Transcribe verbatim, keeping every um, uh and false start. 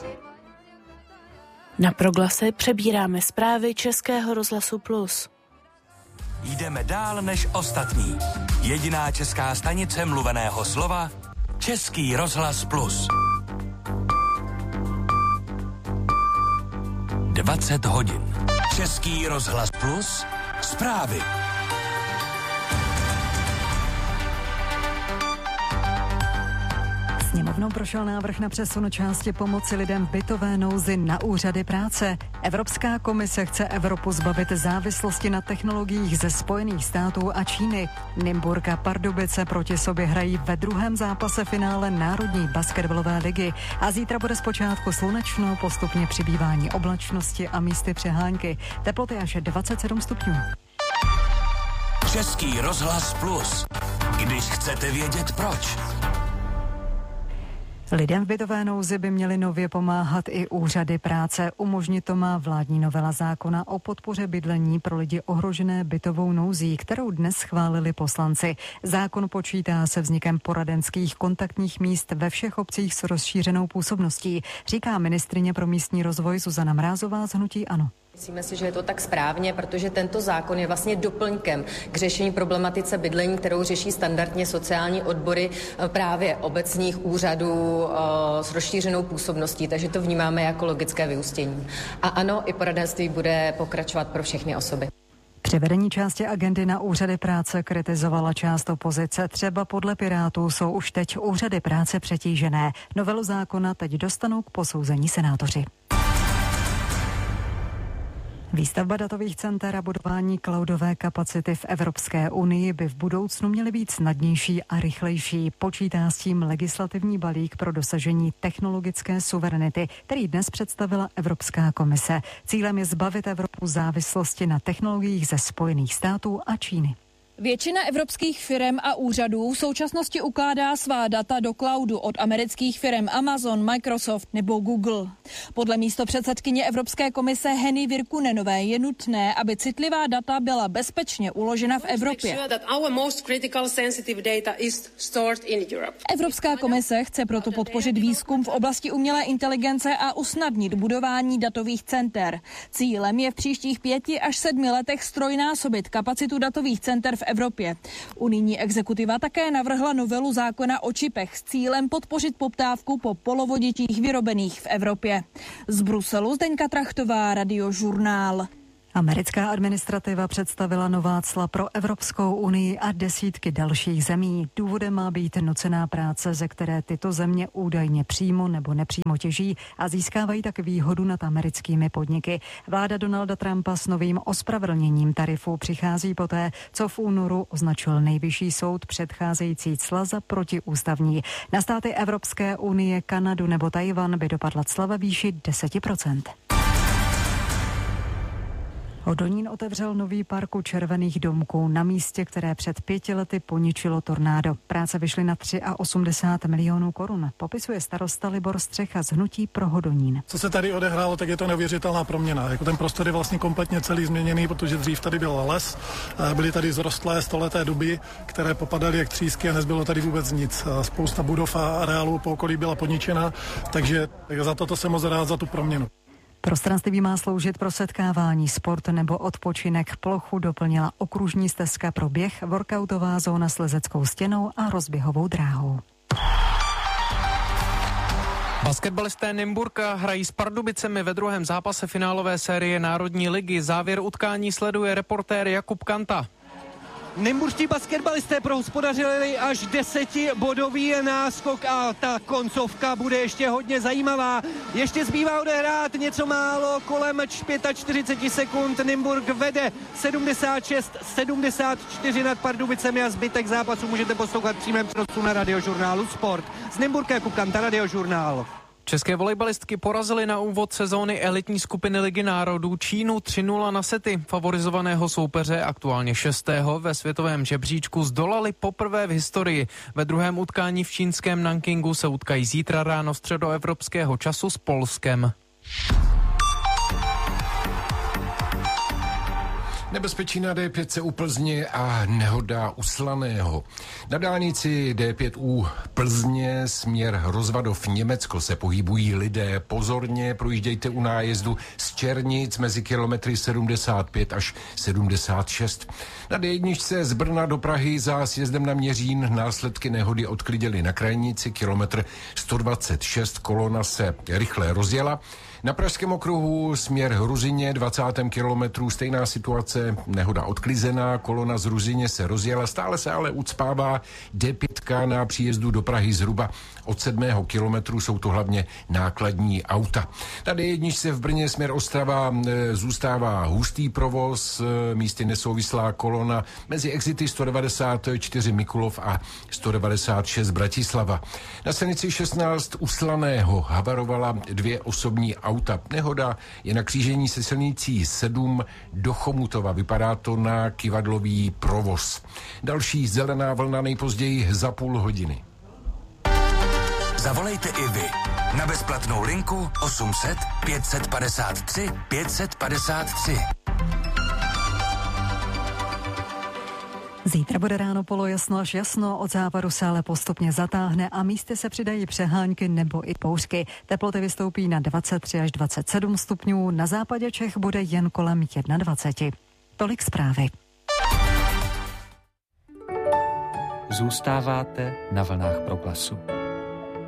Na Proglase přebíráme zprávy Českého rozhlasu Plus. Jdeme dál než ostatní. Jediná česká stanice mluveného slova Český rozhlas Plus. dvacet hodin. Český rozhlas Plus. Zprávy. Sněmovnou prošel návrh na přesun části pomoci lidem v bytové nouzi na úřady práce. Evropská komise chce Evropu zbavit závislosti na technologiích ze Spojených států a Číny. Nymburk a Pardubice proti sobě hrají ve druhém zápase finále Národní basketbalové ligy. A zítra bude zpočátku slunečno, postupně přibývání oblačnosti a místy přehánky. Teploty až dvacet sedm stupňů. Český rozhlas Plus. Když chcete vědět proč. Lidem v bytové nouzi by měly nově pomáhat i úřady práce. Umožnit to má vládní novela zákona o podpoře bydlení pro lidi ohrožené bytovou nouzí, kterou dnes schválili poslanci. Zákon počítá se vznikem poradenských kontaktních míst ve všech obcích s rozšířenou působností, říká ministryně pro místní rozvoj Zuzana Mrázová z hnutí ANO. Myslíme si, že je to tak správně, protože tento zákon je vlastně doplňkem k řešení problematice bydlení, kterou řeší standardně sociální odbory právě obecních úřadů s rozšířenou působností, takže to vnímáme jako logické vyústění. A ano, i poradenství bude pokračovat pro všechny osoby. Převedení části agendy na úřady práce kritizovala část opozice. Třeba podle Pirátů jsou už teď úřady práce přetížené. Novelu zákona teď dostanou k posouzení senátoři. Výstavba datových center a budování cloudové kapacity v Evropské unii by v budoucnu měly být snadnější a rychlejší. Počítá s tím legislativní balík pro dosažení technologické suverenity, který dnes představila Evropská komise. Cílem je zbavit Evropu závislosti na technologiích ze Spojených států a Číny. Většina evropských firem a úřadů v současnosti ukládá svá data do cloudu od amerických firem Amazon, Microsoft nebo Google. Podle místopředsedkyně Evropské komise Henny Virkkunenové je nutné, aby citlivá data byla bezpečně uložena v Evropě. Evropská komise chce proto podpořit výzkum v oblasti umělé inteligence a usnadnit budování datových center. Cílem je v příštích pěti až sedmi letech strojnásobit kapacitu datových center v Evropě. Unijní exekutiva také navrhla novelu zákona o čipech s cílem podpořit poptávku po polovodičích vyrobených v Evropě. Z Bruselu Zdeňka Trachtová, Radiožurnál. Americká administrativa představila nová cla pro Evropskou unii a desítky dalších zemí. Důvodem má být nucená práce, ze které tyto země údajně přímo nebo nepřímo těží a získávají tak výhodu nad americkými podniky. Vláda Donalda Trumpa s novým ospravedlněním tarifů přichází poté, co v únoru označil nejvyšší soud předcházející cla za protiústavní. Na státy Evropské unie, Kanadu nebo Tajvan by dopadla cla ve výši deset procent. Hodonín otevřel nový park u Červených domků na místě, které před pěti lety poničilo tornádo. Práce vyšly na osmdesát tři milionů korun. Popisuje starosta Libor Střecha z hnutí pro Hodonín. Co se tady odehrálo, tak je to neuvěřitelná proměna. Jako ten prostor je vlastně kompletně celý změněný, protože dřív tady byl les, byly tady zrostlé stoleté duby, které popadaly jak třísky a nezbylo tady vůbec nic. Spousta budov a areálů po okolí byla poničena, takže za toto jsem moc rád za tu proměnu. Prostranství má sloužit pro setkávání, sport nebo odpočinek. Plochu doplnila okružní stezka pro běh, workoutová zóna s lezeckou stěnou a rozběhovou dráhou. Basketbalisté Nymburka hrají s Pardubicemi ve druhém zápase finálové série Národní ligy. Závěr utkání sleduje reportér Jakub Kanta. Nymburští basketbalisté prohospodařili až desetibodový náskok a ta koncovka bude ještě hodně zajímavá. Ještě zbývá odehrát něco málo, kolem čtyřicet pět sekund. Nymburk vede sedmdesát šest sedmdesát čtyři nad Pardubicemi a zbytek zápasu můžete poslouchat v přímém přenosu na Radiožurnálu Sport. Z Nymburka Jakub Kanta, Radiožurnál. České volejbalistky porazily na úvod sezóny elitní skupiny Ligy národů Čínu tři nula na sety. Favorizovaného soupeře, aktuálně šestého ve světovém žebříčku, zdolali poprvé v historii. Ve druhém utkání v čínském Nankingu se utkají zítra ráno středoevropského času s Polskem. Nebezpečí na D pět u Plzně a nehoda u Slaného. Na dálnici D pět U Plzně směr Rozvadov Německo se pohybují lidé. Pozorně projíždějte u nájezdu z Černic mezi kilometry sedmdesát pět až sedmdesát šest. Na D jedna z Brna do Prahy za sjezdem na Měřín následky nehody odklidili na krajnici kilometr sto dvacet šest. Kolona se rychle rozjela. Na Pražském okruhu směr Ruzyně dvacátém kilometru stejná situace, nehoda odklizená, kolona z Ruzyně se rozjela, stále se ale ucpává D pět na příjezdu do Prahy zhruba od sedmého kilometru, jsou to hlavně nákladní auta. Na D jedna v Brně směr Ostrava zůstává hustý provoz, místy nesouvislá kolona mezi exity sto devadesát čtyři Mikulov a sto devadesát šest Bratislava. Na silnici šestnáct u Slaného havarovala dvě osobní auta. Auta. Nehoda je na křížení se silnicí sedm do Chomutova. Vypadá to na kyvadlový provoz. Další zelená vlna nejpozději za půl hodiny. Zavolejte i vy na bezplatnou linku osm set pět padesát tři pět padesát tři. Zítra bude ráno polojasno až jasno, od západu se ale postupně zatáhne a místy se přidají přehánky nebo i bouřky. Teploty vystoupí na dvacet tři až dvacet sedm stupňů, na západě Čech bude jen kolem dvacet jedna. Tolik zprávy. Zůstáváte na vlnách Proglasu.